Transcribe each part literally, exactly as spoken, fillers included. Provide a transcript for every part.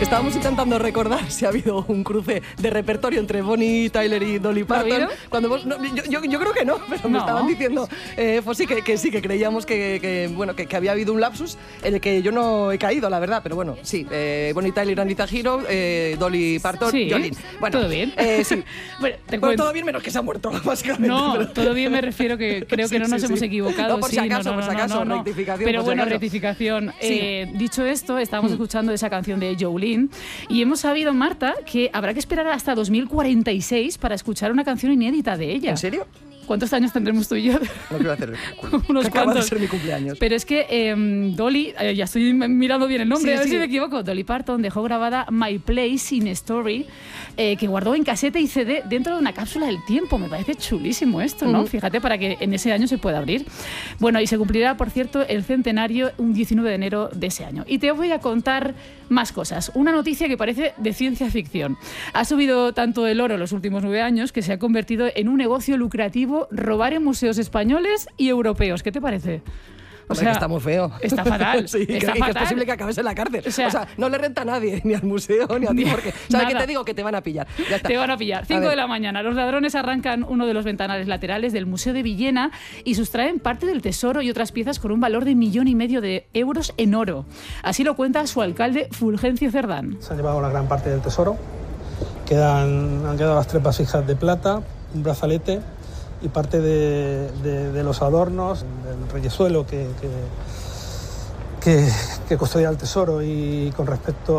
Estábamos intentando recordar si ha habido un cruce de repertorio entre Bonnie Tyler y Dolly Parton. Cuando vos, no, yo, yo, yo creo que no, pero no. me estaban diciendo, eh, pues sí, que, que sí, que creíamos que, que, bueno, que, que había habido un lapsus en el que yo no he caído, la verdad, pero bueno, sí, eh, Bonnie Tyler, Anita Hero, eh, Dolly Parton, sí, Jolene. Bueno, todo bien. Eh, sí. bueno, te bueno, todo bien menos que se ha muerto, básicamente. No, pero... todo bien me refiero que creo que sí, no nos sí, hemos sí. equivocado. No, por si sí, acaso, no, no, por si acaso, no, no, no. rectificación. Pero por bueno, si acaso. rectificación. Sí. Eh, dicho esto, estábamos mm. escuchando esa canción de Jolene y hemos sabido, Marta, que habrá que esperar hasta dos mil cuarenta y seis para escuchar una canción inédita de ella. ¿En serio? ¿Cuántos años tendremos tú y yo? No quiero hacer el cálculo. Unos Acaba cuantos. de ser mi cumpleaños. Pero es que eh, Dolly, eh, ya estoy mirando bien el nombre, sí, a ver sí. si me equivoco. Dolly Parton dejó grabada My Place in Story, eh, que guardó en casete y C D dentro de una cápsula del tiempo. Me parece chulísimo esto, ¿no? Uh-huh. Fíjate, para que en ese año se pueda abrir. Bueno, y se cumplirá, por cierto, el centenario un diecinueve de enero de ese año. Y te voy a contar más cosas. Una noticia que parece de ciencia ficción. Ha subido tanto el oro en los últimos nueve años que se ha convertido en un negocio lucrativo robar en museos españoles y europeos. ¿Qué te parece? O sea, que está muy feo. Está fatal. sí, está que, fatal. que es posible que acabes en la cárcel. O sea, o sea, no le renta a nadie, ni al museo, ni a ti, porque ¿sabes qué te digo? Que te van a pillar. Ya está. Te van a pillar. Cinco de la mañana. Los ladrones arrancan uno de los ventanales laterales del Museo de Villena y sustraen parte del tesoro y otras piezas con un valor de millón y medio de euros en oro. Así lo cuenta su alcalde, Fulgencio Cerdán. Se han llevado una gran parte del tesoro. Quedan, han quedado las tres vasijas de plata, un brazalete y parte de, de, de los adornos, del reyesuelo que, que, que, que custodia el tesoro. Y con respecto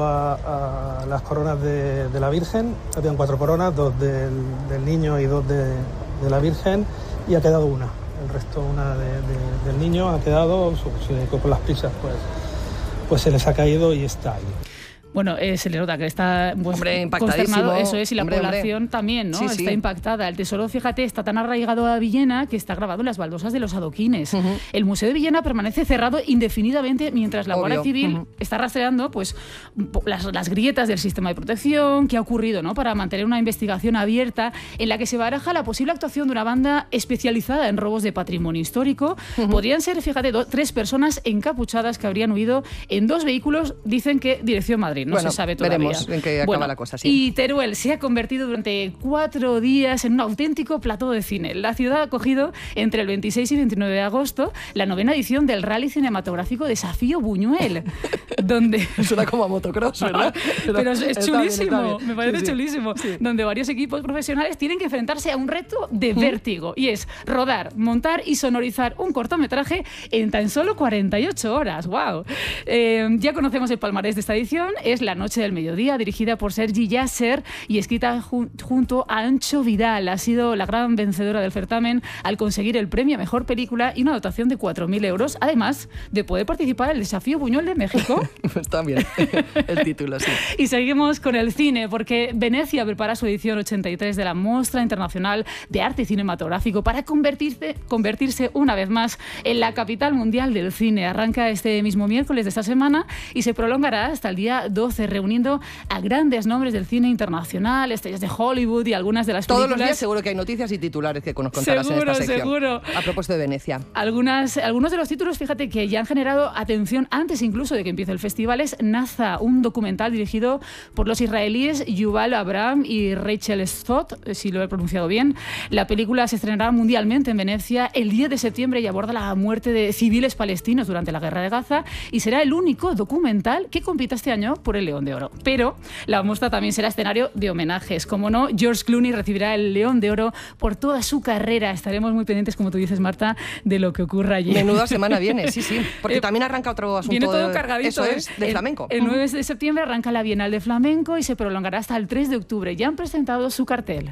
a, a las coronas de, de la Virgen, habían cuatro coronas, dos del, del niño y dos de, de la Virgen, y ha quedado una. El resto, una de, de, del niño, ha quedado, con las prisas, pues, pues se les ha caído y está ahí. Bueno, eh, se le nota que está pues, hombre, consternado, eso es, y la hombre, población hombre. también, ¿no? Sí, está sí. impactada. El tesoro, fíjate, está tan arraigado a Villena que está grabado en las baldosas de los adoquines. Uh-huh. El Museo de Villena permanece cerrado indefinidamente mientras la Obvio. Guardia Civil uh-huh. está rastreando pues, las, las grietas del sistema de protección, qué ha ocurrido, ¿no? Para mantener una investigación abierta en la que se baraja la posible actuación de una banda especializada en robos de patrimonio histórico. Uh-huh. Podrían ser, fíjate, do, tres personas encapuchadas que habrían huido en dos vehículos, dicen que dirección Madrid, no bueno, se sabe todavía. En que acaba bueno, la cosa, sí. Y Teruel se ha convertido durante cuatro días en un auténtico plató de cine. La ciudad ha acogido entre el veintiséis y veintinueve de agosto la novena edición del rally cinematográfico Desafío Buñuel, donde... Suena como a motocross, ¿verdad? Pero, Pero es, es chulísimo, bien, bien. me parece sí, sí. chulísimo, sí. donde varios equipos profesionales tienen que enfrentarse a un reto de vértigo, y es rodar, montar y sonorizar un cortometraje en tan solo cuarenta y ocho horas. ¡Wow! Eh, ya conocemos el palmarés de esta edición, es La noche del mediodía, dirigida por Sergi Yasser y escrita jun- junto a Ancho Vidal. Ha sido la gran vencedora del certamen al conseguir el premio a Mejor Película y una dotación de cuatro mil euros, además de poder participar en el Desafío Buñuel de México. Está bien el título, sí. Y seguimos con el cine, porque Venecia prepara su edición ochenta y tres de la Mostra Internacional de Arte Cinematográfico para convertirse, convertirse una vez más en la capital mundial del cine. Arranca este mismo miércoles de esta semana y se prolongará hasta el día doce, reuniendo a grandes nombres del cine internacional, estrellas de Hollywood y algunas de las Todos películas. Todos los días seguro que hay noticias y titulares que nos contarás seguro, en esta sección. Seguro, A propósito de Venecia. Algunas, algunos de los títulos, fíjate, que ya han generado atención antes incluso de que empiece el festival, es Naza, un documental dirigido por los israelíes Yuval Abraham y Rachel Stott, si lo he pronunciado bien. La película se estrenará mundialmente en Venecia el diez de septiembre y aborda la muerte de civiles palestinos durante la Guerra de Gaza, y será el único documental que compita este año por el León de Oro. Pero la muestra también será escenario de homenajes. Como no, George Clooney recibirá el León de Oro por toda su carrera. Estaremos muy pendientes, como tú dices, Marta, de lo que ocurra allí. Menuda semana viene, sí, sí. Porque eh, también arranca otro asunto. Viene todo de, cargadito. Eso ¿eh? es, de el, flamenco. El nueve de septiembre arranca la Bienal de Flamenco y se prolongará hasta el tres de octubre. Ya han presentado su cartel.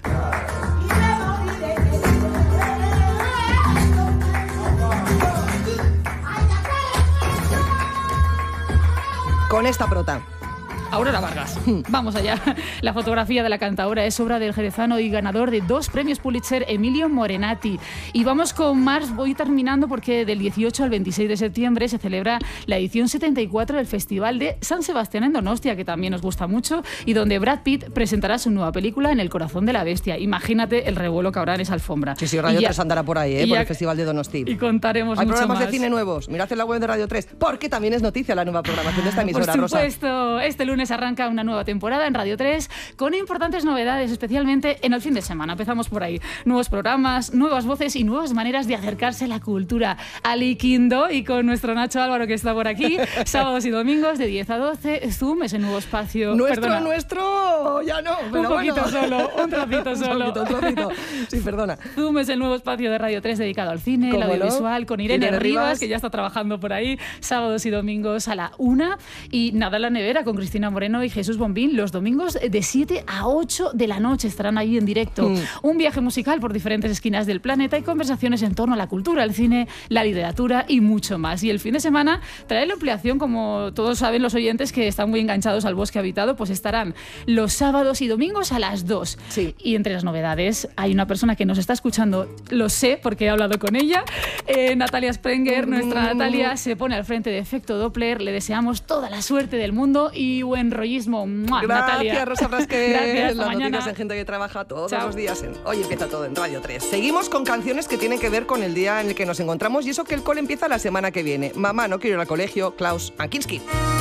Con esta prota. Aurora Vargas. Vamos allá. La fotografía de la cantaora es obra del jerezano y ganador de dos premios Pulitzer, Emilio Morenati. Y vamos con más, voy terminando porque del dieciocho al veintiséis de septiembre se celebra la edición setenta y cuatro del Festival de San Sebastián en Donostia, que también nos gusta mucho, y donde Brad Pitt presentará su nueva película En el corazón de la bestia. Imagínate el revuelo que habrá en esa alfombra. Sí, sí, Radio tres andará por ahí, ¿eh? por ya, el Festival de Donosti. Y contaremos Hay mucho programas más. de cine nuevos. Mirad en la web de Radio tres, porque también es noticia la nueva programación de esta emisora, Por supuesto, Rosa. Este lunes lunes arranca una nueva temporada en Radio tres con importantes novedades, especialmente en el fin de semana. Empezamos por ahí. Nuevos programas, nuevas voces y nuevas maneras de acercarse a la cultura. Aliquindo y con nuestro Nacho Álvaro que está por aquí. Sábados y domingos de diez a doce. Zoom es el nuevo espacio. Nuestro, perdona. nuestro, ya no. Pero un poquito bueno. solo, un trocito solo. un poquito, un trocito. Sí, perdona. Zoom es el nuevo espacio de Radio tres dedicado al cine, el audiovisual, no? con Irene, Irene Rivas, Rivas, que ya está trabajando por ahí, sábados y domingos a la una. Y Nada en la Nevera con Cristina Moreno y Jesús Bombín, los domingos de siete a ocho de la noche estarán ahí en directo. Mm. Un viaje musical por diferentes esquinas del planeta y conversaciones en torno a la cultura, el cine, la literatura y mucho más. Y el fin de semana trae la ampliación, como todos saben los oyentes que están muy enganchados al Bosque Habitado, pues estarán los sábados y domingos a las dos. Sí. Y entre las novedades hay una persona que nos está escuchando, lo sé porque he hablado con ella, eh, Natalia Sprenger. Nuestra Natalia se pone al frente de Efecto Doppler. Le deseamos toda la suerte del mundo y buen rollismo. ¡Mua! Gracias, Natalia. Rosa Frasquet. Gracias, las mañana. noticias en gente que trabaja todos Chao. los días. En... Hoy empieza todo en Radio tres. Seguimos con canciones que tienen que ver con el día en el que nos encontramos y eso que el cole empieza la semana que viene. Mamá, no quiero ir al colegio, Klaus Ankinski.